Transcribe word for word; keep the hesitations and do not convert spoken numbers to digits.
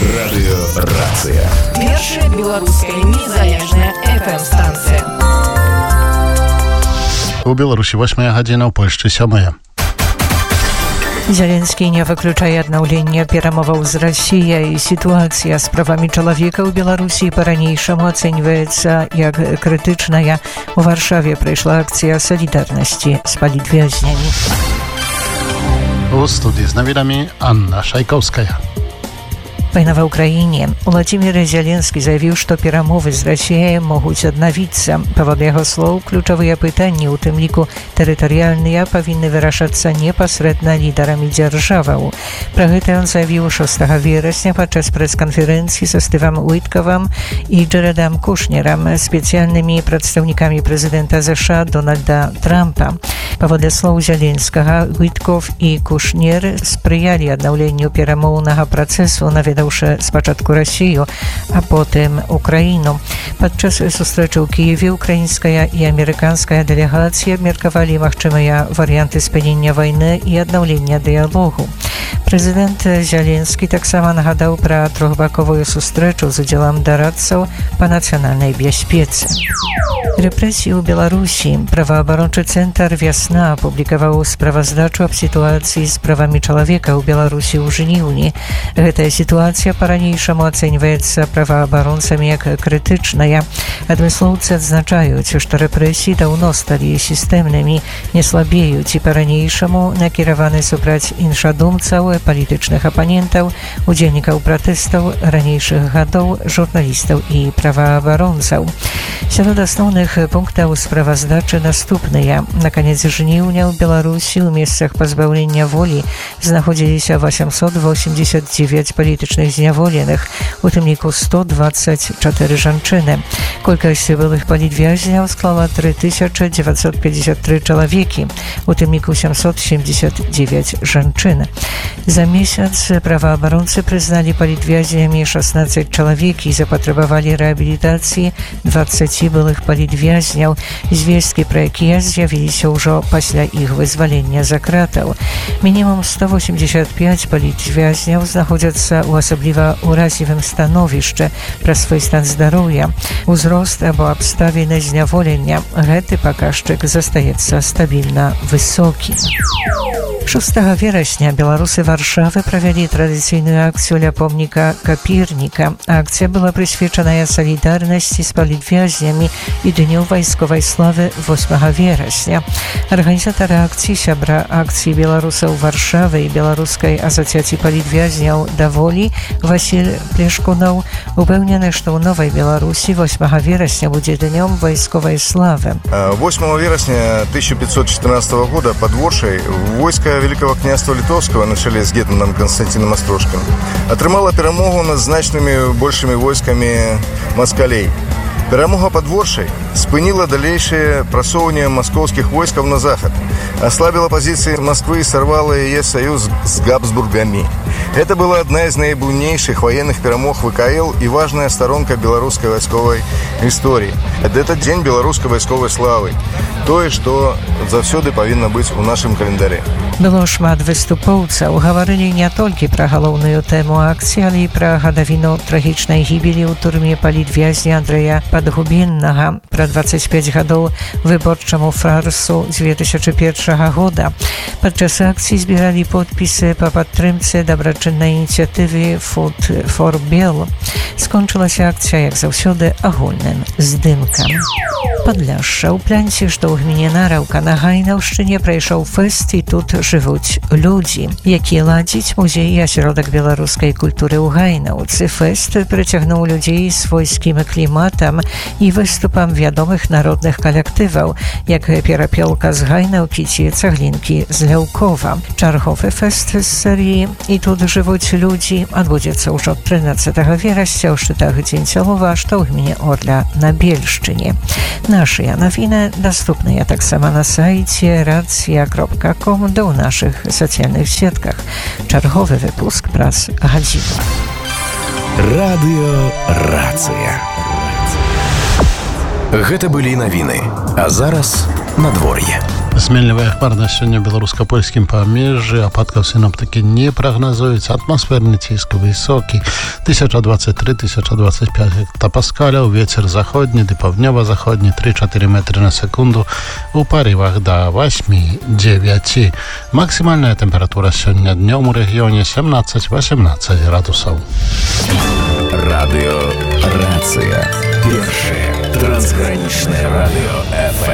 Радыёрацыя. Першая беларуская незалежная эф эм-станцыя. У Беларусі восьмая гадзіна, у Польшчы сёмая. Зеленскі не выкluczaje аднаўлення перамоваў з Расіяй. Сітуацыя з правамі чалавека ў Беларусі па-ранейшаму ацэньваецца як крытычная. У Варшаве прайшла акцыя салідарнасці з палітвязнямі. У студии з навідамі Анна Шайкаўская. Вайна ва ўкраіне. Уладзімір Зеленскі заявіў, што перамовы з Расіяй могуць аднавіцца. Паводле яго слоў, ключавыя пытанні, у тым ліку тэрытарыяльныя, павінны вырашацца непасрэдна лідарамі дзяржаваў. Пра гэта ён заявіў шостага верасня падчас прэс-канферэнцыі са Стывам Уіткавам і Джарэдам Кушнерам, спецыяльнымі прадстаўнікамі прэзідэнта ЗША Дональда Трампа. Паводле слоў Зеленскага, Уітков і Кушнер спрыялі аднаўленню перамоўнага працэсу, наведаўшы спачатку Расію, а потым Украіну. Падчас сустрэчы ў Кіеве украінская і амерыканская дэлегацыі абмеркавалі магчымыя варыянты спынення вайны і аднаўлення дыялогу. Прэзідэнт Зеленскі таксама нагадаў пра трохбаковую сустрэчу з удзелам дарадцаў па нацыянальнай бяспецы. Рэпрэсіі ў Беларусі. Праваабарончы цэнтр «Вясна» апублікаваў справаздачу аб сітуацыі з правамі чалавека ў Беларусі ў жніўні. Гэтая сітуацыя па-ранейшаму ацэньваецца праваабаронцамі як крытычная. Адмыслоўцы адзначаюць, што рэпрэсіі даўно сталі сістэмнымі, не слабеюць і па-ранейшаму накіраваны супраць іншадумцаў, палітычных апанентаў, удзельнікаў пратэстаў ранейшых гадоў, журналістаў і праваабаронцаў. Сярод асноўных пунктаў справаздачы наступныя. На канец жніўня ў Беларусі ў месцах пазбаўлення волі знаходзіліся восемьсот восемьдесят девять палітычных зняволеных, у тым ліку сто двадцать чатыры жанчыны. Колькасць былых палітвязняў склала три тысячи девятьсот пятьдесят три чалавекі, у тым ліку семьсот семьдесят девять жанчын. За месяц праваабаронцы прызналі палітвязнямі шестнадцать чалавек і запатрабавалі рэабілітацыі двадцать былых палітвязняў, звесткі пра якія з'явіліся ўжо пасля іх вызвалення за кратаў. Мінімум сто восемьдесят пять палітвязняў знаходзяцца ў асабліва ўразлівым становішчы праз свой стан здароўя, узрост або абставіны зняволення. Гэты паказчык застаецца стабільна высокім. шостага верасня беларусы Варшавы правялі традыцыйную акцыю ля помніка Каперніка. Акцыя была прысвечаная салідарнасці з палітвязнямі і дню вайсковай славы восьмага верасня. Арганізатары акцыі, сябра акцыі беларусаў Варшавы і беларускай асацыяцыі палітвязняў «Даволі» Васіль Плешкунаў упэўнены, што ў Новай Беларусі восьмага верасня будзе днём вайсковай славы. восьмого верасня тысяча пятьсот четырнадцатого года под Воршай войска Великого княства Литовского на чоле з гетманом Константином Острожком атрымала перамогу над значнымі большымі войскамі маскалей. Перамога под Воршай спыніла далейшее прасоўванне маскоўскіх войскаў на захад, ослабила позиции Москвы и сорвала яе союз с Габсбургами. Это была одна из наибуйнейших военных перамог ВКЛ и важная сторонка белорусской войсковой истории. Это день белорусской войсковой славы. Тое, што заўсёды павінна быць у нашым календаре. Было шмат выступоўцаў, гаварылі не толькі пра галоўную тэму акцыі, але і пра гадавіну трагічнай гібелі ў турме палітвязня Андрэя Падгубеннага, пра двадцать пять гадоў выборчаму фарсу две тысячи первого года. Падчас акцыі збіралі подпісы па падтрымцы дабрачыннай ініцыятывы Food for Bell. Скончылася акцыя, як заўсёды, агульным здымкам. Падляшша. У Плянці, што ў гміне Нараўка на Гайнаўшчыне, прайшоў фэст і тут жывуць людзі, які ладзіць музей і асяродак беларускай культуры ў Гайнаўцы. Фэст прыцягнуў людзей свойскім кліматам і выступам вядомых народных калектываў, як перапелка з Гайнаўкі ці цаглінкі з Ляўкова. Чарговы фэст з серыі «І тут жывуць людзі» адбудзецца ўжо трынаццатага верасня ў Шчытах Дзенцялова, што ў гміне Орля на Бельшчыне. Нашыя навіны даступныя таксама на сайце рацыя кропка ком да ў нашых сацыяльных сетках. Чарговы выпуск праз гадзіну. Радыёрацыя. Гэта былі навіны. А зараз надвор'е. Зменлівая хмарнасць сёння ў беларуска-польскім памежжы, ападкаў сіноптыкі не прагназуюць, атмасферны ціск высокі тысяча двадцать три - тысяча двадцать пять гектапаскаляў, вецер заходні ды паўднёва-заходні три-чатыры метры на секунду, у парывах да восьмі - дзевяці. Максімальная тэмпература сёння днём у рэгіёне семнадцать - восемнадцать градусаў. Радыё Рацыя. Першае трансгранічнае радыё эф эм.